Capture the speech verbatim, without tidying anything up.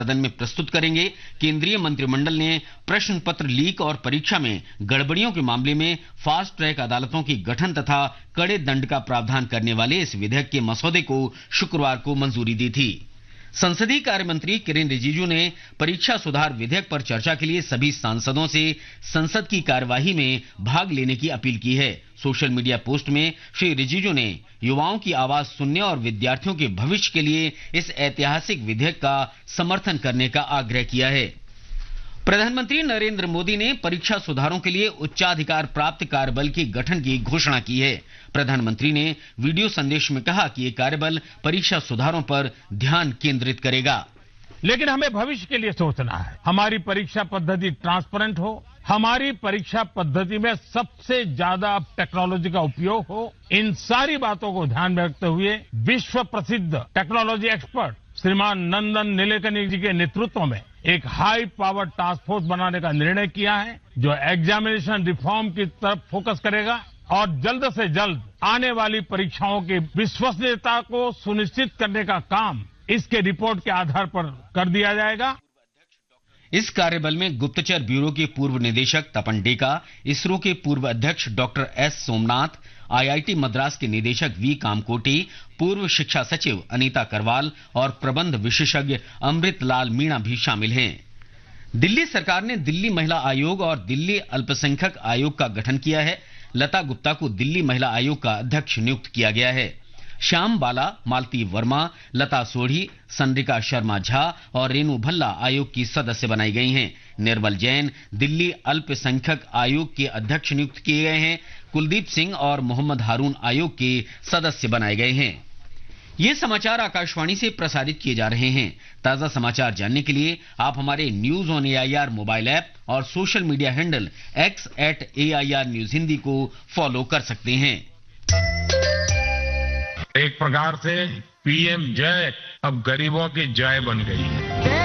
सदन में प्रस्तुत करेंगे। केंद्रीय मंत्रिमंडल ने प्रश्न पत्र लीक और परीक्षा में गड़बड़ियों के मामले में फास्ट ट्रैक अदालतों की गठन तथा कड़े दंड का प्रावधान करने वाले इस विधेयक के मसौदे को शुक्रवार को मंजूरी दी थी। संसदीय कार्य मंत्री किरेन रिजिजू ने परीक्षा सुधार विधेयक पर चर्चा के लिए सभी सांसदों से संसद की कार्यवाही में भाग लेने की अपील की है। सोशल मीडिया पोस्ट में श्री रिजिजू ने युवाओं की आवाज सुनने और विद्यार्थियों के भविष्य के लिए इस ऐतिहासिक विधेयक का समर्थन करने का आग्रह किया है। प्रधानमंत्री नरेंद्र मोदी ने परीक्षा सुधारों के लिए उच्चाधिकार प्राप्त कार्यबल के गठन की घोषणा की है। प्रधानमंत्री ने वीडियो संदेश में कहा कि ये कार्यबल परीक्षा सुधारों पर ध्यान केंद्रित करेगा। लेकिन हमें भविष्य के लिए सोचना है। हमारी परीक्षा पद्धति ट्रांसपेरेंट हो, हमारी परीक्षा पद्धति में सबसे ज्यादा टेक्नोलॉजी का उपयोग हो। इन सारी बातों को ध्यान में रखते हुए विश्व प्रसिद्ध टेक्नोलॉजी एक्सपर्ट श्रीमान नंदन नीलेकनी जी के नेतृत्व में एक हाई पावर टास्क फोर्स बनाने का निर्णय किया है, जो एग्जामिनेशन रिफॉर्म की तरफ फोकस करेगा और जल्द से जल्द आने वाली परीक्षाओं की विश्वसनीयता को सुनिश्चित करने का काम इसके रिपोर्ट के आधार पर कर दिया जाएगा। इस कार्यबल में गुप्तचर ब्यूरो के पूर्व निदेशक तपन डेका, इसरो के पूर्व अध्यक्ष doctor S Somnath, IIT Madras के निदेशक वी कामकोटी, पूर्व शिक्षा सचिव अनीता करवाल और प्रबंध विशेषज्ञ अमृत लाल मीणा भी शामिल हैं। दिल्ली सरकार ने दिल्ली महिला आयोग और दिल्ली अल्पसंख्यक आयोग का गठन किया है। लता गुप्ता को दिल्ली महिला आयोग का अध्यक्ष नियुक्त किया गया है। श्याम बाला, मालती वर्मा, लता सोढ़ी, संड्रिका शर्मा झा और रेणु भल्ला आयोग की सदस्य बनाई गई हैं। निर्मल जैन दिल्ली अल्पसंख्यक आयोग के अध्यक्ष नियुक्त किए गए हैं। कुलदीप सिंह और मोहम्मद हारून आयोग के सदस्य बनाए गए हैं। ये समाचार आकाशवाणी से प्रसारित किए जा रहे हैं। ताजा समाचार जानने के लिए आप हमारे news on AIR mobile app और social media handle x eight AIR news Hindi को फॉलो कर सकते हैं। एक प्रकार से पीएम जय अब गरीबों की जय बन गई है।